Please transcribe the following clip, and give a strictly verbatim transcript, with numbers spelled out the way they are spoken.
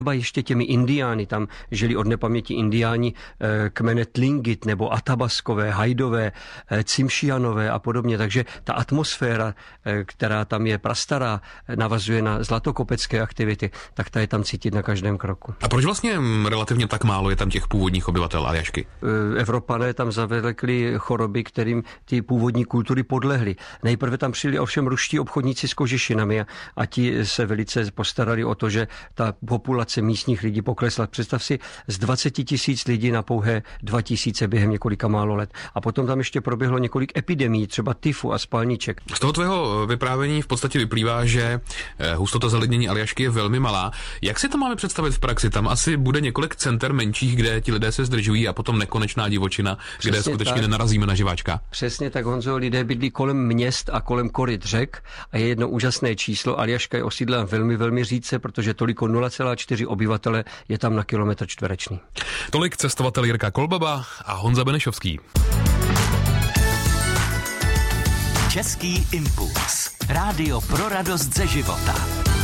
ještě těmi indiány, tam žili od nepaměti indiáni kmene Tlingit nebo Atabaskové, Hajdové, Cimšianové a podobně. Takže ta atmosféra, která tam je prastará, navazuje na zlatokopecké aktivity, tak ta je tam cítit na každém kroku. A proč vlastně relativně tak málo je tam těch původních obyvatel Aljašky? Evropané tam zavlekli choroby, kterým ty původní kultury podlehly. Nejprve tam přijeli ovšem ruští obchodníci s kožešinami a, a ti se velice postarali o to, že ta populace místních lidí poklesla. Představ si z dvacet tisíc lidí na pouhé dva tisíce během několika málo let. A potom tam ještě proběhlo několik epidemií, třeba tyfu a spalniček. Z toho tvého vyprávění v podstatě vyplývá, že hustota zalidnění Aljašky je velmi malá. Jak si to máme představit v praxi? Tam asi bude několik center menších, kde ti lidé se zdržují a potom nekonečná divočina, přesně kde skutečně tak nenarazíme na živáčka. Přesně tak, Honzo, lidé bydlí kolem měst a kolem koryt řek a je jedno úžasné číslo. Aljaška je osídlena velmi, velmi řídce, protože toliko nula celá čtyři obyvatele je tam na kilometr čtvereční. Tolik cestovatel Jirka Kolbaba a Honza Benešovský. Český impuls. Rádio pro radost ze života.